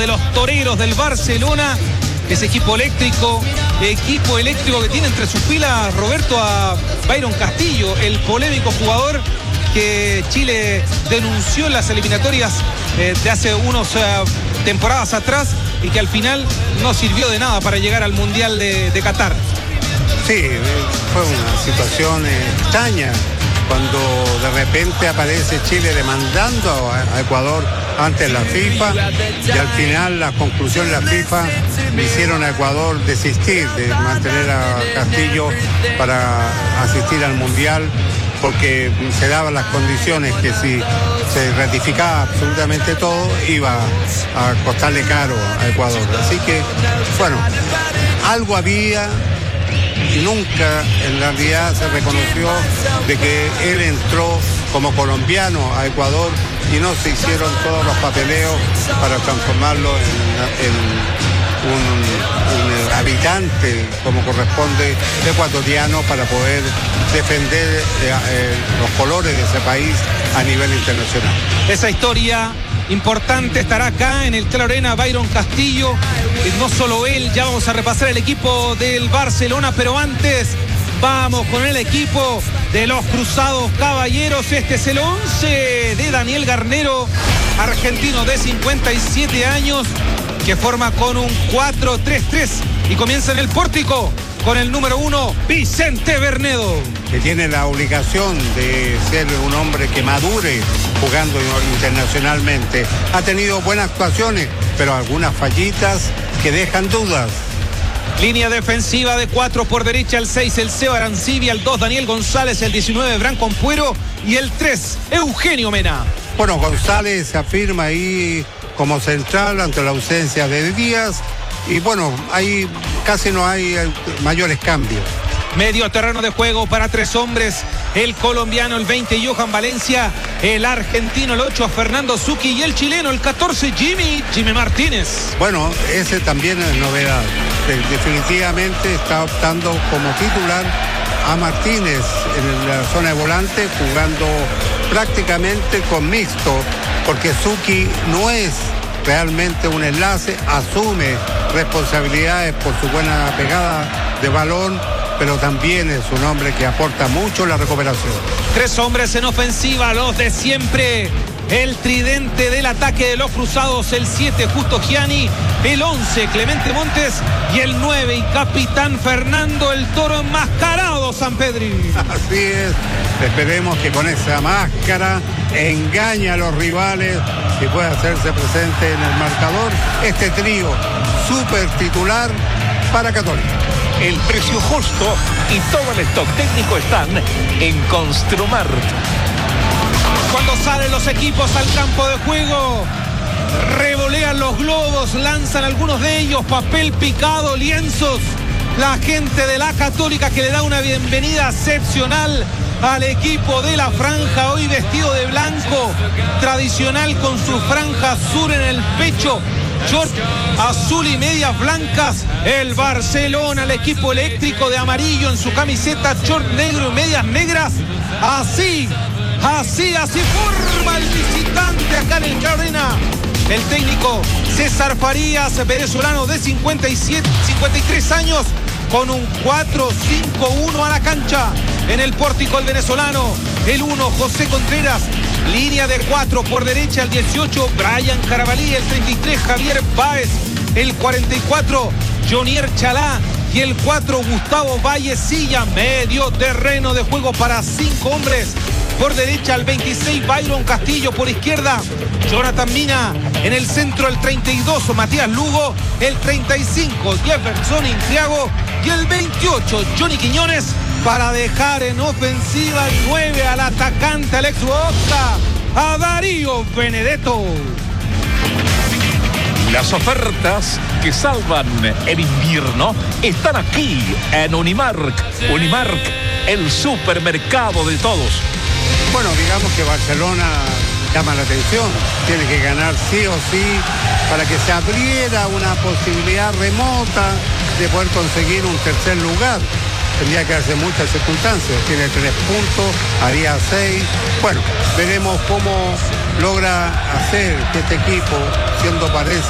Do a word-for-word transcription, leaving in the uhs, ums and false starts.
de los toreros del Barcelona. Ese equipo eléctrico, equipo eléctrico que tiene entre sus filas, Roberto, a Byron Castillo, el polémico jugador que Chile denunció en las eliminatorias eh, de hace unas eh, temporadas atrás y que al final no sirvió de nada para llegar al Mundial de, de Qatar. Sí, fue una situación extraña cuando de repente aparece Chile demandando a, a Ecuador ante la FIFA y al final las conclusiones de la FIFA hicieron a Ecuador desistir de mantener a Castillo para asistir al Mundial, porque se daban las condiciones que si se ratificaba absolutamente todo iba a costarle caro a Ecuador. Así que, bueno, algo había y nunca en realidad se reconoció de que él entró como colombiano a Ecuador y no se hicieron todos los papeleos para transformarlo en, en un, un habitante como corresponde ecuatoriano para poder defender eh, eh, los colores de ese país a nivel internacional. Esa historia importante estará acá en el Claro Arena, Byron Castillo. No solo él, ya vamos a repasar el equipo del Barcelona, pero antes vamos con el equipo de los Cruzados Caballeros. Este es el once de Daniel Garnero, argentino de cincuenta y siete años, que forma con un cuatro tres tres y comienza en el pórtico con el número uno, Vicente Bernedo, que tiene la obligación de ser un hombre que madure jugando internacionalmente. Ha tenido buenas actuaciones, pero algunas fallitas que dejan dudas. Línea defensiva de cuatro por derecha, el seis, el Seo Arancibia, el dos, Daniel González, el diecinueve, Branco Ampuero y el tres, Eugenio Mena. Bueno, González se afirma ahí como central ante la ausencia de Díaz. Y bueno, ahí casi no hay mayores cambios. Medio terreno de juego para tres hombres. El colombiano, el veinte, Johan Valencia. El argentino, el ocho, Fernando Zucchi. Y el chileno, el catorce, Jimmy, Jimmy Martínez. Bueno, ese también es novedad. Definitivamente está optando como titular a Martínez en la zona de volante, jugando prácticamente con mixto, porque Zucchi no es realmente un enlace, asume responsabilidades por su buena pegada de balón, pero también es un hombre que aporta mucho en la recuperación. Tres hombres en ofensiva, los de siempre. El tridente del ataque de los Cruzados, el siete, Justo Gianni, el once, Clemente Montes, y el nueve, y capitán Fernando el Toro Enmascarado Sampedri. Así es, esperemos que con esa máscara engañe a los rivales y pueda hacerse presente en el marcador este trío súper titular para Católica. El precio justo y todo el stock técnico están en Construmart. Cuando salen los equipos al campo de juego, revolean los globos, lanzan algunos de ellos papel picado, lienzos. La gente de la Católica que le da una bienvenida excepcional al equipo de la franja, hoy vestido de blanco, tradicional con su franja azul en el pecho, short azul y medias blancas. El Barcelona, el equipo eléctrico de amarillo en su camiseta, short negro y medias negras. Así, así, así forma el visitante acá en el Claro Arena. El técnico César Farías, venezolano de cincuenta y siete, cincuenta y tres años, con un cuatro cinco uno a la cancha. En el pórtico el venezolano, el uno, José Contreras. Línea de cuatro por derecha, el dieciocho, Brian Carabalí, el treinta y tres, Javier Báez, el cuarenta y cuatro, Jonier Chalá, y el cuatro, Gustavo Vallecilla. Medio terreno de juego para cinco hombres. Por derecha el veintiséis, Byron Castillo. Por izquierda, Jonathan Mina. En el centro el treinta y dos, Matías Lugo. El treinta y cinco, Jefferson Intriago. Y el veintiocho, Johnny Quiñones, para dejar en ofensiva el nueve al atacante Alex Boca, a Darío Benedetto. Las ofertas que salvan el invierno están aquí en Unimark. Unimark, el supermercado de todos. Bueno, digamos que Barcelona llama la atención, tiene que ganar sí o sí para que se abriera una posibilidad remota de poder conseguir un tercer lugar. Tendría que darse muchas circunstancias, tiene tres puntos, haría seis. Bueno, veremos cómo logra hacer que este equipo, siendo parece